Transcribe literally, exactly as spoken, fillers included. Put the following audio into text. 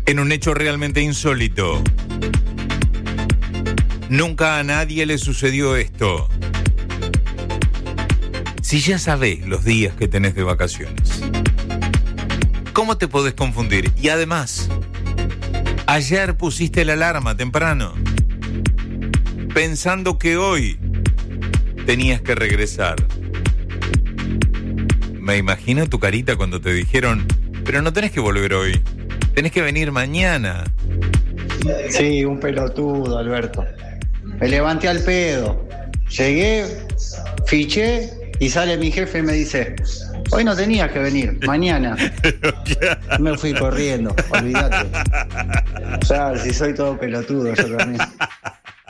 en un hecho realmente insólito. Nunca a nadie le sucedió esto. Si ya sabés los días que tenés de vacaciones, ¿cómo te podés confundir? Y además, ayer pusiste la alarma temprano, pensando que hoy tenías que regresar. Me imagino tu carita cuando te dijeron, pero no tenés que volver hoy, tenés que venir mañana. Sí, un pelotudo, Alberto. Me levanté al pedo. Llegué, fiché y sale mi jefe y me dice, hoy no tenías que venir, mañana. Me fui corriendo, olvídate. Ya, si soy todo pelotudo, yo también.